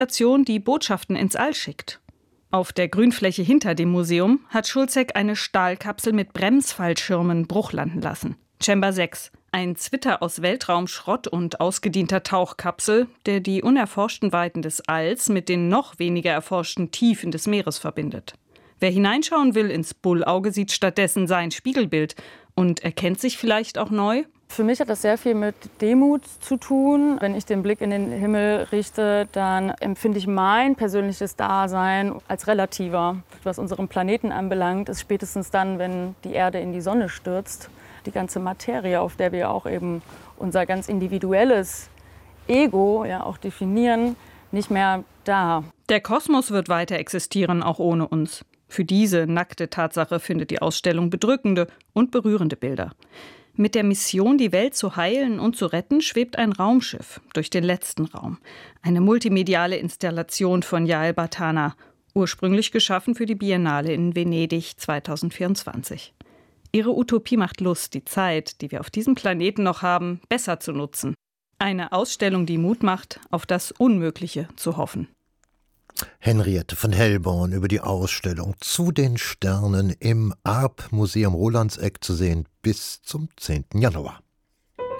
Station, die Botschaften ins All schickt. Auf der Grünfläche hinter dem Museum hat Schulzeck eine Stahlkapsel mit Bremsfallschirmen bruchlanden lassen. Chamber 6, ein Zwitter aus Weltraumschrott und ausgedienter Tauchkapsel, der die unerforschten Weiten des Alls mit den noch weniger erforschten Tiefen des Meeres verbindet. Wer hineinschauen will ins Bullauge, sieht stattdessen sein Spiegelbild und erkennt sich vielleicht auch neu. Für mich hat das sehr viel mit Demut zu tun. Wenn ich den Blick in den Himmel richte, dann empfinde ich mein persönliches Dasein als relativer. Was unseren Planeten anbelangt, ist spätestens dann, wenn die Erde in die Sonne stürzt, die ganze Materie, auf der wir auch eben unser ganz individuelles Ego ja auch definieren, nicht mehr da. Der Kosmos wird weiter existieren, auch ohne uns. Für diese nackte Tatsache findet die Ausstellung bedrückende und berührende Bilder. Mit der Mission, die Welt zu heilen und zu retten, schwebt ein Raumschiff durch den letzten Raum. Eine multimediale Installation von Yael Bartana, ursprünglich geschaffen für die Biennale in Venedig 2024. Ihre Utopie macht Lust, die Zeit, die wir auf diesem Planeten noch haben, besser zu nutzen. Eine Ausstellung, die Mut macht, auf das Unmögliche zu hoffen. Henriette von Hellborn über die Ausstellung Zu den Sternen im Arp-Museum Rolandseck zu sehen bis zum 10. Januar.